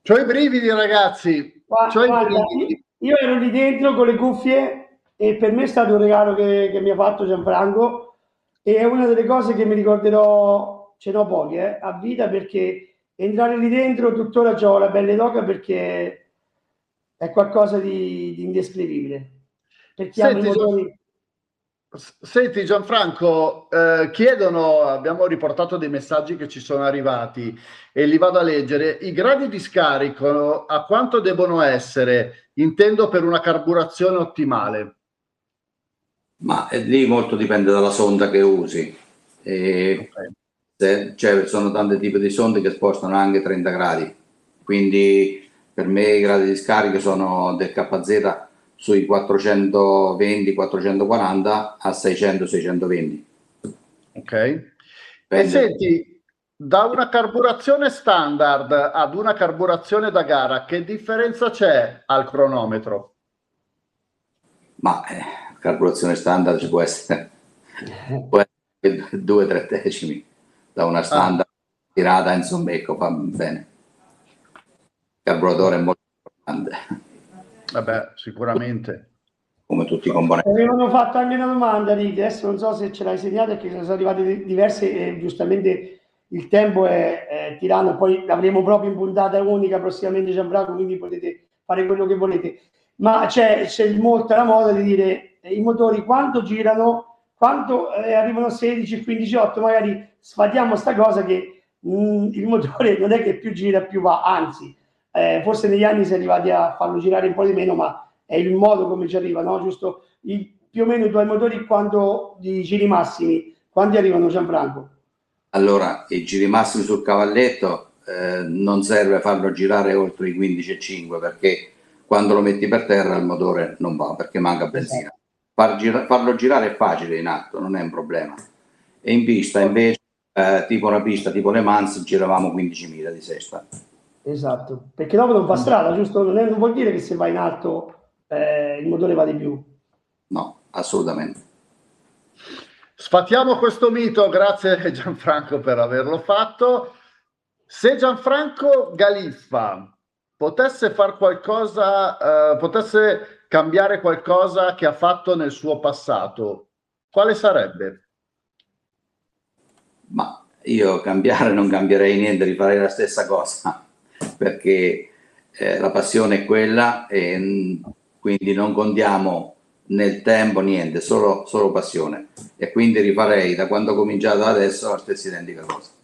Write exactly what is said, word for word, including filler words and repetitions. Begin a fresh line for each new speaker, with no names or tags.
C'ho i brividi, ragazzi.
Gua-
C'ho i
Guarda, io
brividi.
io ero lì dentro con le cuffie e per me è stato un regalo che, che mi ha fatto Gianfranco e è una delle cose che mi ricorderò, ce n'ho poche, eh, a vita perché entrare lì dentro tuttora ho la pelle d'oca perché è qualcosa di, di indescrivibile. Per chi ama i
Senti, Gian-
motori.
S- Senti Gianfranco, eh, chiedono, abbiamo riportato dei messaggi che ci sono arrivati e li vado a leggere. I gradi di scarico a quanto devono essere? Intendo per una carburazione ottimale.
Ma eh, lì molto dipende dalla sonda che usi.
Ok.
E se- cioè, sono tanti tipi di sonde che spostano anche trenta gradi, quindi per me i gradi di scarico sono del K Z sui quattrocentoventi quattrocentoquaranta a seicento seicentoventi.
Ok. E
Dipende.
senti, da una carburazione standard ad una carburazione da gara, che differenza c'è al cronometro?
Ma eh, calcolazione standard ci può essere, può essere due tre decimi da una
Ah,
standard tirata, insomma, ecco, va bene. Il carburatore è molto importante,
vabbè, sicuramente.
come tutti i componenti.
Avevano fatto anche una domanda, Rick, adesso non so se ce l'hai segnata perché sono arrivate di- diverse e giustamente il tempo è, è tiranno, poi l'avremo proprio in puntata unica prossimamente Gianfranco, quindi potete fare quello che volete. Ma c'è, c'è molta la moda di dire eh, i motori quando girano, quando eh, arrivano a sedici, quindici, otto, magari sfatiamo sta cosa che mh, il motore non è che più gira più va, anzi, eh, forse negli anni si è arrivati a farlo girare un po' di meno, ma è il modo come ci arriva, no? Giusto? I, più o meno i tuoi motori quando di giri massimi, quanti arrivano Gianfranco?
Allora, i giri massimi sul cavalletto eh, non serve farlo girare oltre i quindici e cinque perché quando lo metti per terra il motore non va perché manca benzina.
Esatto.
Far gira- farlo girare è facile in atto, non è un problema. E in pista invece, eh, tipo una pista tipo Le Mans, giravamo quindicimila di sesta.
Esatto, perché dopo non fa strada, giusto? Non, è, non vuol dire che se va in alto eh, il motore va di più.
No, assolutamente.
Sfatiamo questo mito, grazie Gianfranco per averlo fatto. Se Gianfranco Galiffa potesse far qualcosa, eh, potesse cambiare qualcosa che ha fatto nel suo passato, quale sarebbe?
Ma io cambiare non cambierei niente, rifarei la stessa cosa, perché eh, la passione è quella e mh, quindi non contiamo nel tempo niente, solo, solo passione. E quindi rifarei da quando ho cominciato adesso la stessa identica cosa.